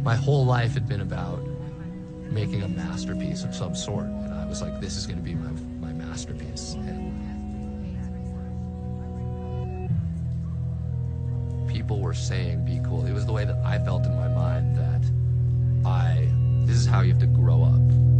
My whole life had been about making a masterpiece of some sort, and I was like, this is going to be my masterpiece. And people were saying, be cool. It was the way that I felt in my mind that this is how you have to grow up.